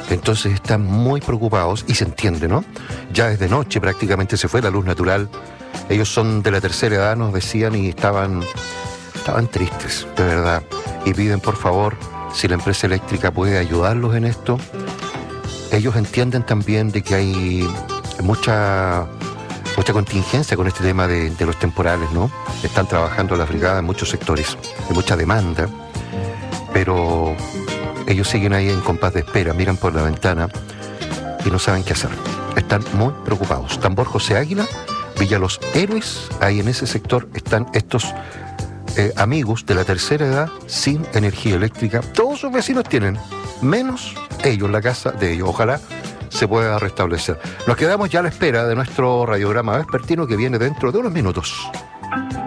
Entonces están muy preocupados y se entiende, ¿no? Ya desde noche prácticamente se fue la luz natural. Ellos son de la tercera edad, nos decían, y estaban tristes, de verdad. Y piden, por favor, si la empresa eléctrica puede ayudarlos en esto. Ellos entienden también de que hay mucha contingencia con este tema de los temporales, ¿no? Están trabajando las brigadas en muchos sectores, hay mucha demanda, pero ellos siguen ahí en compás de espera, miran por la ventana y no saben qué hacer. Están muy preocupados. Tambor José Águila, Villa Los Héroes, ahí en ese sector están estos amigos de la tercera edad sin energía eléctrica. Todos sus vecinos tienen, menos ellos, la casa de ellos. Ojalá se pueda restablecer. Nos quedamos ya a la espera de nuestro radiograma vespertino que viene dentro de unos minutos.